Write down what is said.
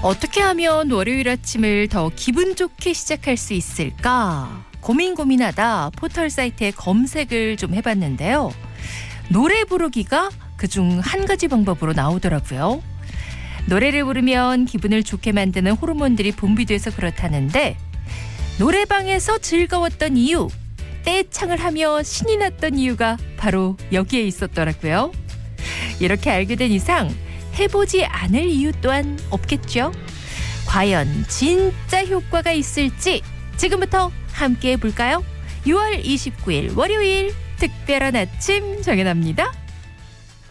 어떻게 하면 월요일 아침을 더 기분 좋게 시작할 수 있을까? 고민하다 포털 사이트에 검색을 좀 해봤는데요. 노래 부르기가 그중 한 가지 방법으로 나오더라고요. 노래를 부르면 기분을 좋게 만드는 호르몬들이 분비돼서 그렇다는데 노래방에서 즐거웠던 이유, 떼창을 하며 신이 났던 이유가 바로 여기에 있었더라고요. 이렇게 알게 된 이상 해보지 않을 이유 또한 없겠죠. 과연 진짜 효과가 있을지 지금부터 함께 해볼까요? 6월 29일 월요일 특별한 아침 정연합니다.